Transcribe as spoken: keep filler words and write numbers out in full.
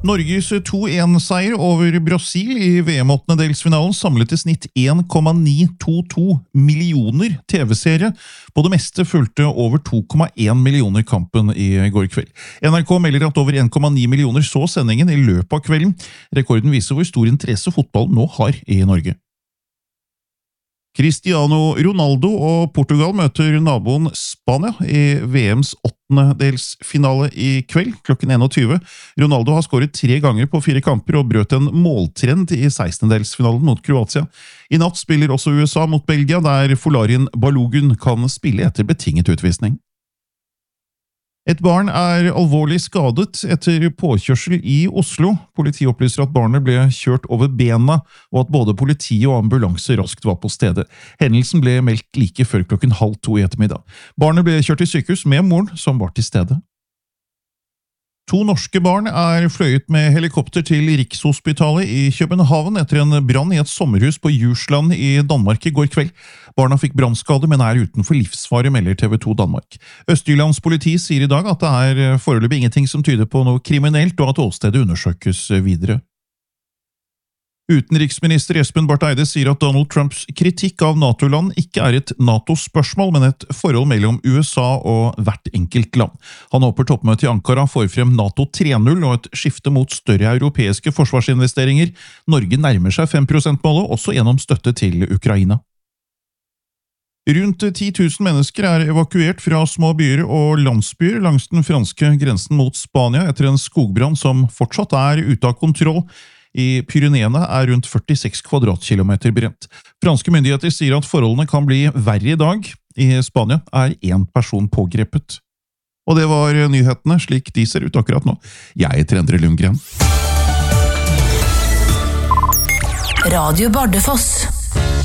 Norges to en-seier over Brasil i V M-åttendedelsfinalen samlet i snitt en komma ni to to millioner T V-seere. På det meste fulgte over to komma en millioner kampen i går kveld. N R K melder at over en komma ni millioner så sendingen i løpet av kvelden. Rekorden viser hvor stor interesse fotballen nå har i Norge. Cristiano Ronaldo og Portugal møter naboen Spania i V M's åttendedelsfinale i kveld, klokken tjueen. Ronaldo har skåret tre ganger på fire kamper og brøt en måltrend i sekstendedelsfinalen mot Kroatia. I natt spiller også U S A mot Belgia, der Folarin Balogun kan spille etter betinget utvisning. Et barn er alvorlig skadet etter påkjørsel i Oslo. Politiet opplyser at barnet ble kjørt over bena, og at både politiet og ambulanse raskt var på stedet. Hendelsen ble meldt like før klokken halv to i ettermiddag. Barnet ble kjørt til sykehus med moren, som var til stede. To norske barn er fløyet med helikopter til Rikshospitalet i København etter en brann i et sommerhus på Djursland i Danmark i går kveld. Barna fikk brannskade, men er utenfor livsfare, melder T V to Danmark. Østjyllands politi sier i dag at det er foreløpig ingenting som tyder på noe kriminelt, og at åstedet undersøkes videre. Utenriksminister Espen Barth Eide sier at Donald Trumps kritikk av NATO-land ikke er et NATO-spørsmål, men et forhold mellom U S A og hvert enkelt land. Han håper toppmøtet i Ankara får frem NATO tre punkt null og et skifte mot større europeiske forsvarsinvesteringer. Norge nærmer seg fem prosent-målet, også gjennom støtte til Ukraina. Rundt ti tusen mennesker er evakuert fra små byer og landsbyer langs den franske grensen mot Spania etter en skogbrann som fortsatt er ute av kontroll. I Pyreneene er rundt førtiseks kvadratkilometer brent. Franske myndigheter sier at forholdene kan bli verre i dag. I Spania er en person pågrepet. Og det var nyhetene slik de ser ut akkurat nå. Jeg heter Endre Lundgren. Radio Bardufoss.